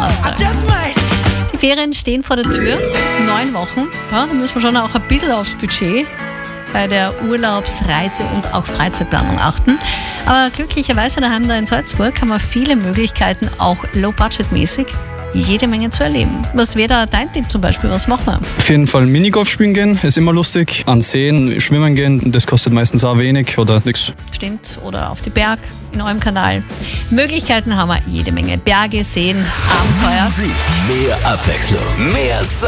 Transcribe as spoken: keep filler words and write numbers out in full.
Auszeit. Die Ferien stehen vor der Tür, neun Wochen. Ja, da müssen wir schon auch ein bisschen aufs Budget bei der Urlaubs-, Reise- und auch Freizeitplanung achten. Aber glücklicherweise daheim da in Salzburg haben wir viele Möglichkeiten, auch low-budget-mäßig jede Menge zu erleben. Was wäre da dein Tipp zum Beispiel? Was machen wir? Auf jeden Fall Minigolf spielen gehen, ist immer lustig. An Seen schwimmen gehen, das kostet meistens auch wenig oder nichts. Stimmt, oder auf die Berg in eurem Kanal. Möglichkeiten haben wir jede Menge. Berge, Seen, Abenteuer. Musik, mehr Abwechslung, mehr